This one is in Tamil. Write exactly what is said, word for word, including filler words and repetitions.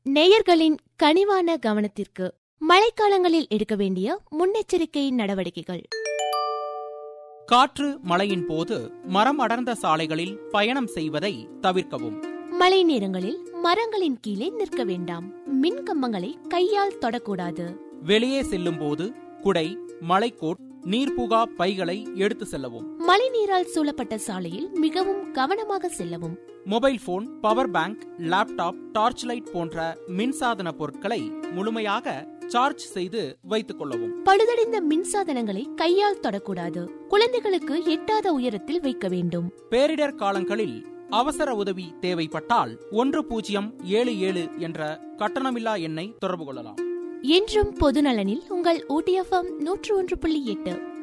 நேயர்களின் கனிவான கவனத்திற்கு மழைக்காலங்களில் எடுக்க வேண்டிய முன்னெச்சரிக்கை நடவடிக்கைகள். காற்று மழையின் போது மரம் அடர்ந்த சாலைகளில் பயணம் செய்வதை தவிர்க்கவும். மழை நேரங்களில் மரங்களின் கீழே நிற்க வேண்டாம். மின் கம்பங்களை கையால் தொடக்கூடாது. வெளியே செல்லும் போது குடை, மழைக்கோட், நீர்புகா பைகளை எடுத்து செல்லவும். மழை நீரால் சூழப்பட்ட சாலையில் மிகவும் கவனமாக செல்லவும். Mobile phone, power bank, laptop, torch light போன்ற மின்சாதன பொருட்களை முழுமையாக சார்ஜ் செய்து வைத்துக் கொள்ளவும். பழுதடைந்த மின்சாதனங்களை கையால் தொடக்கூடாது. குழந்தைகளுக்கு எட்டாத உயரத்தில் வைக்க வேண்டும். பேரிடர் காலங்களில் அவசர உதவி தேவைப்பட்டால் ஒன்று பூஜ்ஜியம் ஏழு ஏழு என்ற கட்டணமில்லா எண்ணை தொடர்பு கொள்ளலாம். என்றும் பொதுநலனில் உங்கள் ஊட்டி எஃப்எம் நூற்று ஒன்று புள்ளி எட்டு.